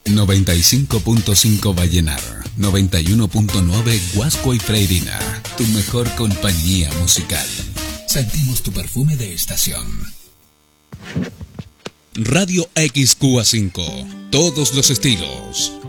95.5 Vallenar, 91.9 Huasco y Freirina, tu mejor compañía musical. Sentimos tu perfume de estación. Radio XQA5, todos los estilos,